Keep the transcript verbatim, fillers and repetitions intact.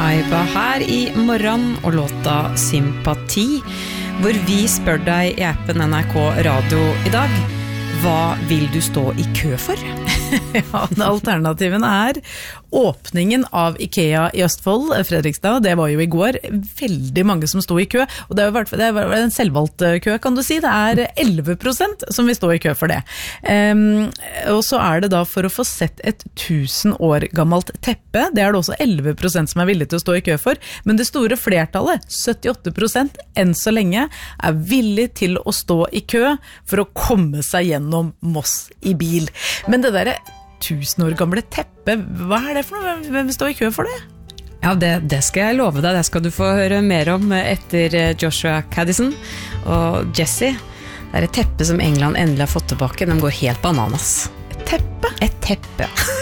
Aiba her I morgen og låta Sympati, hvor vi spør deg I appen N R K Radio I dag, hva vil du stå I kø for? Ja, alternativen er åpningen av IKEA I Østfold, Fredrikstad, det var jo I går, veldig mange som stod I kø, og det var, det var en selvvalgt kø, kan du si, det er elleve prosent som vil stå I kø for det. Um, og så er det da for å få sett et tusen år gammelt teppe, det er det også elleve prosent som er villig til å stå I kø for, men det store flertallet, syttiåtte prosent, enn så lenge, er villig til å stå I kø for å komme seg gjennom Moss I bil. Men det der tusen år gamle teppe, hva er det for noe? Hvem står I kø for det? Ja, det, det skal jeg love deg, det skal du få høre mer om etter Joshua Caddison og Jessie. Det er et teppe som England endelig har fått tilbake, de går helt bananas. Et teppe? Et teppe, ja.